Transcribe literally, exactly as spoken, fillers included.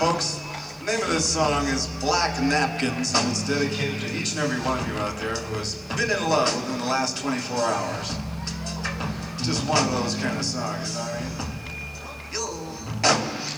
folks. The name of this song is Black Napkins, and it's dedicated to each and every one of you out there who has been in love within the last twenty-four hours. Just one of those kind of songs, you know what I mean?